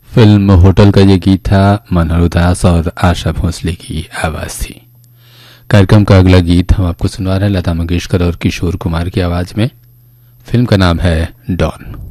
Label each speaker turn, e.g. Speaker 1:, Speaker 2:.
Speaker 1: Film hotel का ये गीत था। मनोहर दास और आशा भोसले की आवाज थी। कार्यक्रम का अगला गीत हम आपको सुनवा रहे हैं लता मंगेशकर और किशोर कुमार की आवाज में। फिल्म का नाम है डॉन।